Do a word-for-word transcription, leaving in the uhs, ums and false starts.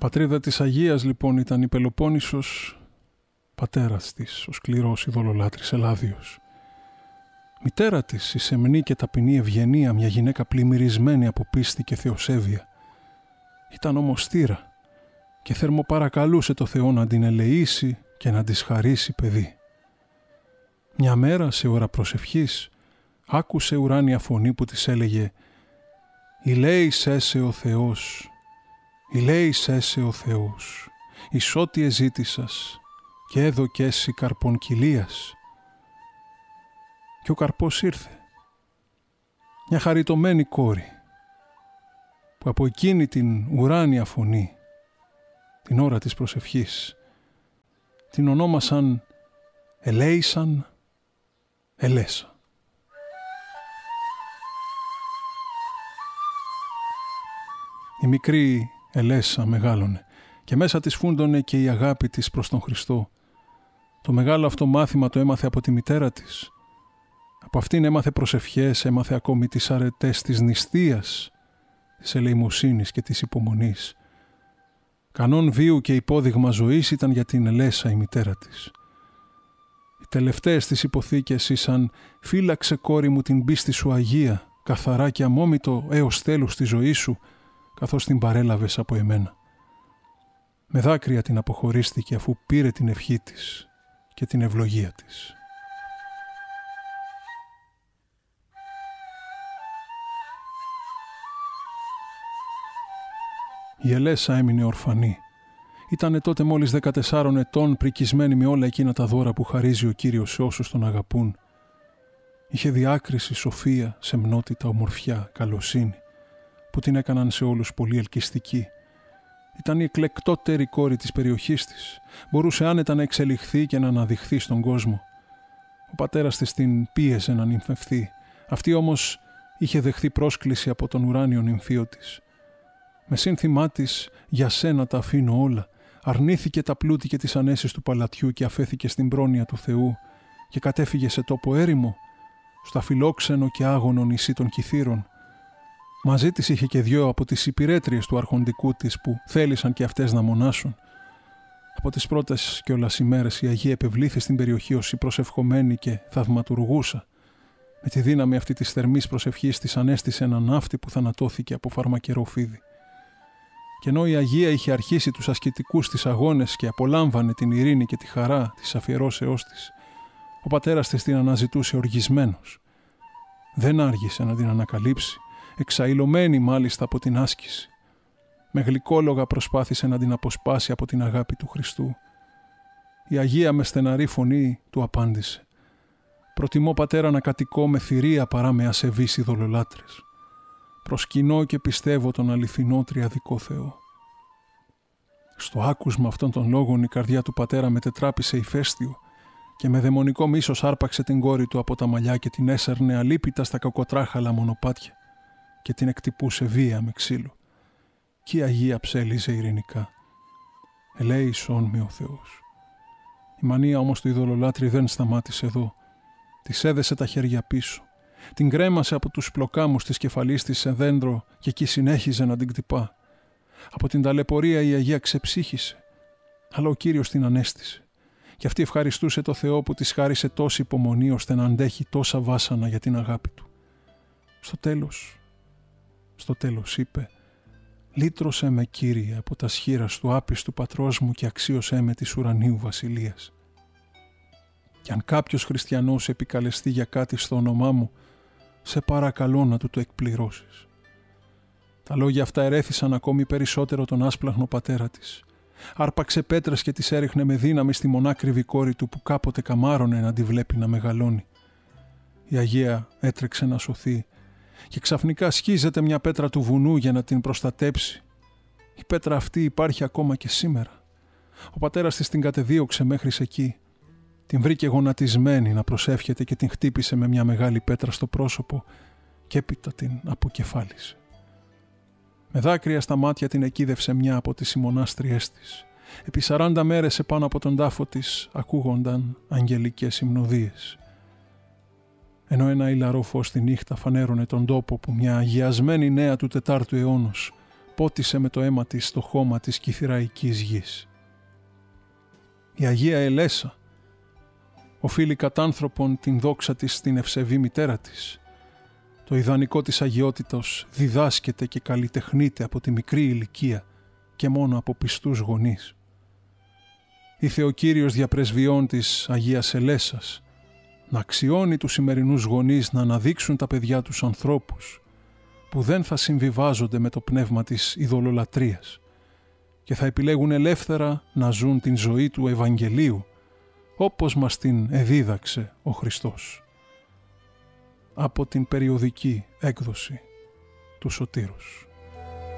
Πατρίδα της Αγίας λοιπόν ήταν η Πελοπόννησος, πατέρας της ο σκληρός ειδωλολάτρης Ελλάδιος. Μητέρα της η σεμνή και ταπεινή Ευγενία, μια γυναίκα πλημμυρισμένη από πίστη και θεοσέβεια. Ήταν όμως θύρα και θερμοπαρακαλούσε το Θεό να την ελεήσει και να της χαρίσει παιδί. Μια μέρα σε ώρα προσευχής άκουσε ουράνια φωνή που της έλεγε «Ηλέησέ σε ο Θεός, ηλέησέ σε ο Θεός, εις ό,τι εζήτησας και έδωκέσι καρπον κοιλίας». Και ο καρπός ήρθε. Μια χαριτωμένη κόρη που από εκείνη την ουράνια φωνή, την ώρα της προσευχής, την ονόμασαν Ελέησαν Ελέσα. Η μικρή Ελέσα μεγάλωνε και μέσα της φούντωνε και η αγάπη της προς τον Χριστό. Το μεγάλο αυτό μάθημα το έμαθε από τη μητέρα της. Από αυτήν έμαθε προσευχές, έμαθε ακόμη τις αρετές της νηστείας, της ελεημοσύνης και της υπομονής. Κανόν βίου και υπόδειγμα ζωής ήταν για την Ελέσα η μητέρα της. Οι τελευταίες της υποθήκες ήσαν «Φύλαξε κόρη μου την πίστη σου Αγία, καθαρά και αμόμητο έως τέλους τη ζωή σου, καθώς την παρέλαβες από εμένα». Με δάκρυα την αποχωρίστηκε αφού πήρε την ευχή της και την ευλογία της. Η Ελέσα έμεινε ορφανή. Ήτανε τότε μόλις δεκατεσσάρων ετών, πρικισμένη με όλα εκείνα τα δώρα που χαρίζει ο Κύριος σε όσους τον αγαπούν. Είχε διάκριση, σοφία, σεμνότητα, ομορφιά, καλοσύνη, που την έκαναν σε όλους πολύ ελκυστική. Ήταν η εκλεκτότερη κόρη της περιοχής της. Μπορούσε άνετα να εξελιχθεί και να αναδειχθεί στον κόσμο. Ο πατέρας της την πίεζε να νυμφευθεί. Αυτή όμως είχε δεχθεί πρόσκληση από τον ουράνιο νυμφίο της. Με σύνθημά της «Για σένα τα αφήνω όλα», αρνήθηκε τα πλούτη και τις ανέσεις του παλατιού και αφέθηκε στην πρόνοια του Θεού και κατέφυγε σε τόπο έρημο, στα φιλόξενο και άγωνο νησί των Κυθύρων. Μαζί της είχε και δυο από τις υπηρέτριες του αρχοντικού της που θέλησαν και αυτές να μονάσουν. Από τις πρώτες κιόλας ημέρες η Αγία επευλήθη στην περιοχή ως η προσευχομένη και θαυματουργούσα. Με τη δύναμη αυτή της θερμής προσευχής της ανέστησε έναν ναύτη που θανατώθηκε από φαρμακερό φίδι. Και ενώ η Αγία είχε αρχίσει τους ασκητικούς της αγώνες και απολάμβανε την ειρήνη και τη χαρά της αφιερώσεώς της, ο πατέρας της την αναζητούσε οργισμένος. Δεν άργησε να την ανακαλύψει, εξαηλωμένη μάλιστα από την άσκηση. Με γλυκόλογα προσπάθησε να την αποσπάσει από την αγάπη του Χριστού. Η Αγία με στεναρή φωνή του απάντησε «Προτιμώ, πατέρα, να κατοικώ με θηρία παρά με ασεβείς ειδωλολάτρες. Προσκυνώ και πιστεύω τον αληθινό τριαδικό Θεό». Στο άκουσμα αυτών των λόγων η καρδιά του πατέρα μετετράπησε ηφαίστειο και με δαιμονικό μίσος άρπαξε την κόρη του από τα μαλλιά και την έσερνε αλίπητα στα κακοτράχαλα μονοπάτια και την εκτυπούσε βία με ξύλο. Κι η Αγία ψέλιζε ειρηνικά. «Ελέησόν με ο Θεός». Η μανία όμως του ειδωλολάτρη δεν σταμάτησε εδώ. Της έδεσε τα χέρια πίσω. Την κρέμασε από τους πλοκάμους της κεφαλής της σε δέντρο και εκεί συνέχιζε να την κτυπά. Από την ταλαιπωρία η Αγία ξεψύχησε, αλλά ο Κύριος την ανέστησε. Και αυτή ευχαριστούσε το Θεό που της χάρισε τόση υπομονή ώστε να αντέχει τόσα βάσανα για την αγάπη του. Στο τέλος, στο τέλος είπε «Λύτρωσέ με, Κύριε, από τα σχήρας του άπιστου πατρός μου και αξίωσέ με της ουρανίου βασιλείας. Και αν κάποιος χριστιανός επικαλεστεί για κάτι στο όνομά μου, σε παρακαλώ να του το εκπληρώσεις». Τα λόγια αυτά ερέθησαν ακόμη περισσότερο τον άσπλαχνο πατέρα της. Άρπαξε πέτρες και τις έριχνε με δύναμη στη μονάκριβη κόρη του που κάποτε καμάρωνε να τη βλέπει να μεγαλώνει. Η Αγία έτρεξε να σωθεί και ξαφνικά σκίζεται μια πέτρα του βουνού για να την προστατέψει. Η πέτρα αυτή υπάρχει ακόμα και σήμερα. Ο πατέρας της την κατεδίωξε μέχρι εκεί. Την βρήκε γονατισμένη να προσεύχεται και την χτύπησε με μια μεγάλη πέτρα στο πρόσωπο και έπειτα την αποκεφάλισε. Με δάκρυα στα μάτια την εκίδευσε μια από τις ημονάστριές της. Επί σαράντα μέρες επάνω από τον τάφο της ακούγονταν αγγελικές υμνοδίες. Ενώ ένα ηλαρό φως τη νύχτα φανέρωνε τον τόπο που μια αγιασμένη νέα του τετάρτου αιώνος πότισε με το αίμα της το χώμα της κυθυραϊκής γης. Η Αγία Ελέσα οφείλει κατάνθρωπον την δόξα της στην ευσεβή μητέρα της. Το ιδανικό της αγιότητος διδάσκεται και καλλιτεχνείται από τη μικρή ηλικία και μόνο από πιστούς γονείς. Ήθε ο Κύριος διαπρεσβειών της Αγίας Ελέσας να αξιώνει τους σημερινούς γονείς να αναδείξουν τα παιδιά τους ανθρώπους που δεν θα συμβιβάζονται με το πνεύμα της ειδωλολατρίας και θα επιλέγουν ελεύθερα να ζουν την ζωή του Ευαγγελίου όπως μας την εδίδαξε ο Χριστός. Από την περιοδική έκδοση του Σωτήρους.